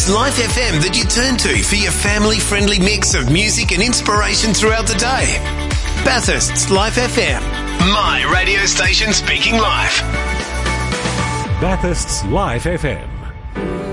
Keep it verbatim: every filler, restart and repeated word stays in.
It's Life F M that you turn to for your family-friendly mix of music and inspiration throughout the day. Bathurst's Life F M. My radio station speaking life. Bathurst's Life F M.